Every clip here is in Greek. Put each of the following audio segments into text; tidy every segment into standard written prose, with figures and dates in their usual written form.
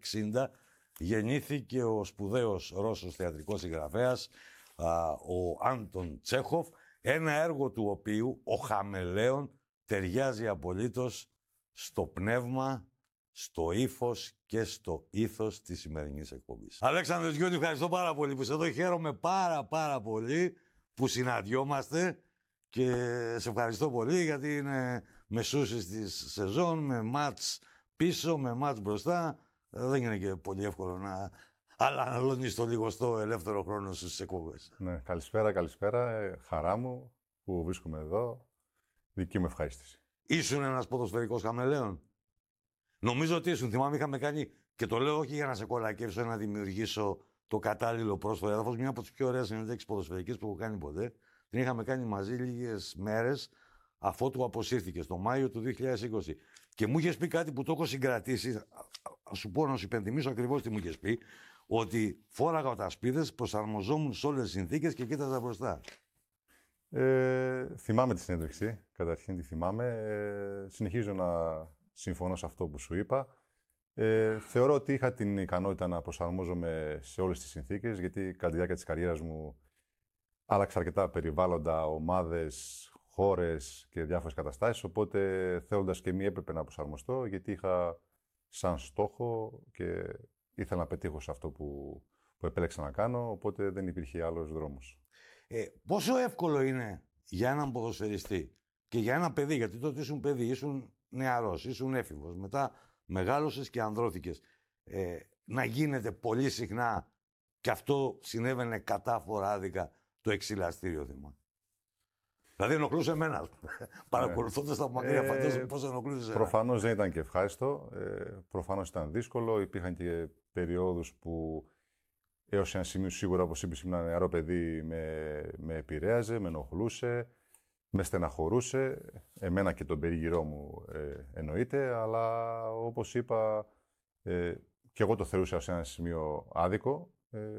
1960 γεννήθηκε ο σπουδαίος Ρώσος θεατρικός συγγραφέας, ο Άντων Τσέχοφ, ένα έργο του οποίου, ο Χαμελέον, ταιριάζει απολύτως στο πνεύμα, στο ύφος και στο ήθος της σημερινής εκπομπής. Αλέξανδρε Γιώργη, ευχαριστώ πάρα πολύ που είσαι εδώ. Χαίρομαι πάρα πολύ που συναντιόμαστε και σε ευχαριστώ πολύ γιατί είναι μεσούσεις της σεζόν, με μάτς πίσω, με μάτς μπροστά. Δεν είναι και πολύ εύκολο να αναλώνεις το λιγοστό ελεύθερο χρόνο στις εκπομπές. Ναι, καλησπέρα. Χαρά μου που βρίσκομαι εδώ. Δική μου ευχαρίστηση. Ήσουν ένας ποδοσφαιρικός χαμελέον. Νομίζω ότι ήσουν. Θυμάμαι, είχαμε κάνει, και το λέω όχι για να σε κολακεύσω, να δημιουργήσω το κατάλληλο πρόσφορο έδαφος. Μια από τις πιο ωραίες συνέντευξεις ποδοσφαιρικές που έχω κάνει ποτέ. Την είχαμε κάνει μαζί λίγες μέρες αφότου αποσύρθηκε, το Μάιο του 2020. Και μου είχες πει κάτι που το έχω συγκρατήσει. Ας σου πω, να σου υπενθυμίσω ακριβώς τι μου είχες πει. Ότι φόραγα οτασπίδες, προσαρμοζόμουν σε όλες τις συνθήκες και κοίταζα μπροστά. Θυμάμαι τη συνέντευξη. Καταρχήν τη θυμάμαι. Συνεχίζω να συμφωνώ σε αυτό που σου είπα. Θεωρώ ότι είχα την ικανότητα να προσαρμόζομαι σε όλες τις συνθήκες, γιατί κατά τη διάρκεια της καριέρας μου άλλαξα αρκετά περιβάλλοντα, ομάδες, χώρες και διάφορες καταστάσεις, οπότε θέλοντας και μη έπρεπε να προσαρμοστώ, γιατί είχα σαν στόχο και ήθελα να πετύχω σε αυτό που επέλεξα να κάνω, οπότε δεν υπήρχε άλλος δρόμος. Πόσο εύκολο είναι για έναν ποδοσφαιριστή και για ένα παιδί, γιατί τότε ήσουν παιδί, ήσουν νεαρός, ήσουν έφηβος, μετά μεγάλωσες και ανδρώθηκες, να γίνεται πολύ συχνά, και αυτό συνέβαινε κατάφορα άδικα, το εξηλαστήριο θύμα? Δηλαδή ενοχλούσε εμένα, παρακολουθώντας τα μακριά, φαντάζομαι πώς ενοχλούσε εσένα. Προφανώς δεν ήταν και ευχάριστο, προφανώς ήταν δύσκολο, υπήρχαν και περιόδους που έως ένα σημείο σίγουρα, όπως είπες, ήμουν ένα νεαρό παιδί, με επηρέαζε, με ενοχλούσε, με στεναχωρούσε, εμένα και τον περίγυρό μου εννοείται, αλλά όπως είπα, και εγώ το θεωρούσα ως ένα σημείο άδικο.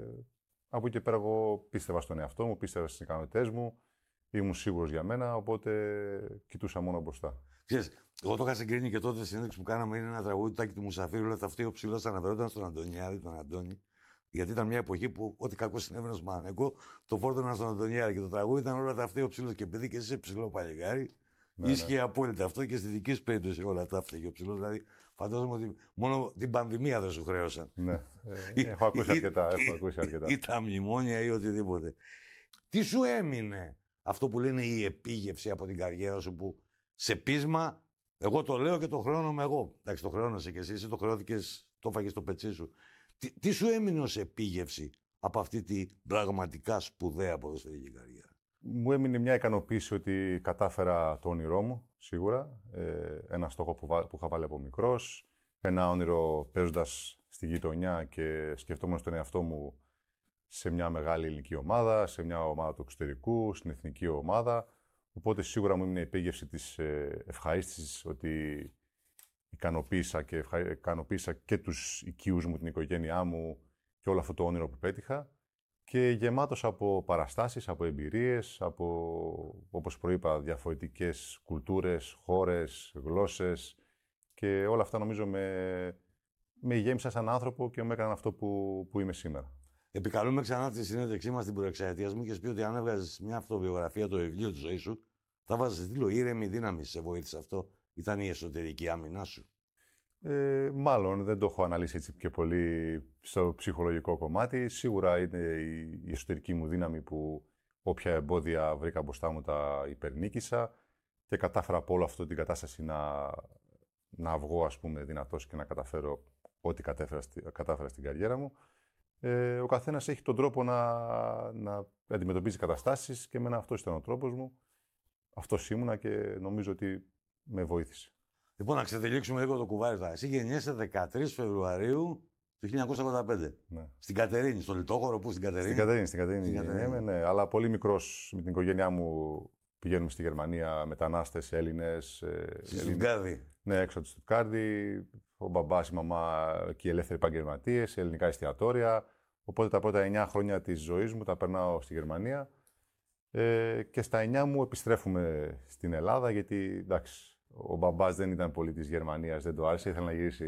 Από εκεί και πέρα εγώ πίστευα στον εαυτό μου, πίστευα στις ικανότητές μου, ήμουν σίγουρος για μένα, οπότε κοιτούσα μόνο μπροστά. Ξέρεις, εγώ το είχα συγκρίνει και τότε στη συνέντευξη που κάναμε, είναι ένα τραγούδι του Τάκη του Μουσαφίρου, λέει αυτή ο ψηλός αναφερόταν στον Αντωνιάδη, τον Αντώνη, γιατί ήταν μια εποχή που ό,τι κακό συνέβαινε στο Παναθηναϊκό, το φόρτωνα στον Αντωνιάδη και το τραγούδι ήταν όλα τα αυτή ο ψηλός. Και επειδή και εσύ είσαι ψηλό παλιγάρι, ίσχυε απόλυτα αυτό και στη δική σου περίπτωση όλα τα αυτά και ο ψηλός. Δηλαδή, φαντάζομαι ότι μόνο την πανδημία δεν σου χρέωσαν. Ναι, έχω ακούσει αρκετά. Ή τα μνημόνια ή οτιδήποτε. Τι σου έμεινε αυτό που λένε η επίγευση από την καριέρα σου, που σε πείσμα, εγώ το λέω και το χρεώνομαι εγώ. Εντάξει, το χρεώνεσαι κι εσύ το χρεώθηκες, το έφαγες στο πετσί σου. Τι σου έμεινε ως επίγευση από αυτή τη πραγματικά σπουδαία ποδοσφαιρική καριέρα? Μου έμεινε μια ικανοποίηση ότι κατάφερα το όνειρό μου, σίγουρα. Ένα στόχο που είχα βάλει από μικρός. Ένα όνειρο παίζοντας στη γειτονιά και σκεφτόμενος τον εαυτό μου σε μια μεγάλη ελληνική ομάδα, σε μια ομάδα του εξωτερικού, στην εθνική ομάδα. Οπότε σίγουρα μου έμεινε η επίγευση της ευχαρίστησης ότι ικανοποίησα και τους οικείους μου, την οικογένειά μου και όλο αυτό το όνειρο που πέτυχα. Και γεμάτος από παραστάσεις, από εμπειρίες, από, όπως προείπα, διαφορετικές κουλτούρες, χώρες, γλώσσες και όλα αυτά νομίζω με γέμισαν σαν άνθρωπο και με έκαναν αυτό που είμαι σήμερα. Επικαλούμε ξανά τη συνέντευξή μας στην προεξαετίας μου και σου πει ότι αν έβγαζες μια αυτοβιογραφία, το βιβλίο της ζωής σου, θα βάζεις τίτλο «Ήρεμη δύναμη». Σε βοήθησε αυτό? Ήταν η εσωτερική άμυνά σου? Μάλλον δεν το έχω αναλύσει έτσι πιο πολύ στο ψυχολογικό κομμάτι. Σίγουρα είναι η εσωτερική μου δύναμη που όποια εμπόδια βρήκα μπροστά μου τα υπερνίκησα και κατάφερα από όλη αυτή την κατάσταση να βγω, ας πούμε, δυνατός και να καταφέρω ό,τι κατάφερα στην καριέρα μου. Ο καθένας έχει τον τρόπο να αντιμετωπίζει καταστάσεις και εμένα αυτός ήταν ο τρόπος μου. Αυτός ήμουνα και νομίζω ότι με βοήθησε. Λοιπόν, να ξετυλίξουμε λίγο το κουβάρι. Εσύ γεννιέσαι 13 Φεβρουαρίου του 1985. Ναι. Στην Κατερίνη, στο Λιτόχωρο, πού στην Κατερίνη? Στην Κατερίνη. Ναι, αλλά πολύ μικρός με την οικογένειά μου πηγαίνουμε στη Γερμανία, μετανάστες, Έλληνες. Στη Στουτγκάρδη. Ναι, έξω από τη Στουτγκάρδη. Ο μπαμπάς, η μαμά και οι ελεύθεροι επαγγελματίες, ελληνικά εστιατόρια. Οπότε τα πρώτα 9 χρόνια της ζωής μου τα περνάω στη Γερμανία. Και στα 9 μου επιστρέφουμε στην Ελλάδα, γιατί εντάξει, ο μπαμπάς δεν ήταν πολύ της Γερμανίας, δεν το άρεσε, ήθελε να γυρίσει